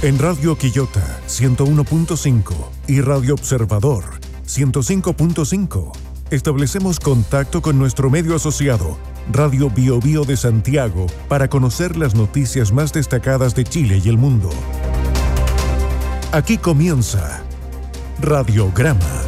En Radio Quillota 101.5 y Radio Observador 105.5 establecemos contacto con nuestro medio asociado, Radio Bio Bio de Santiago, para conocer las noticias más destacadas de Chile y el mundo. Aquí comienza Radiograma.